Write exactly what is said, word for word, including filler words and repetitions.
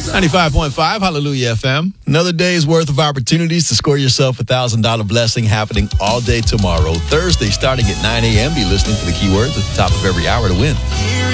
ninety-five point five, Hallelujah F M. Another day's worth of opportunities to score yourself a one thousand dollars blessing happening all day tomorrow. Thursday, starting at nine a.m. Be listening for the keywords at the top of every hour to win.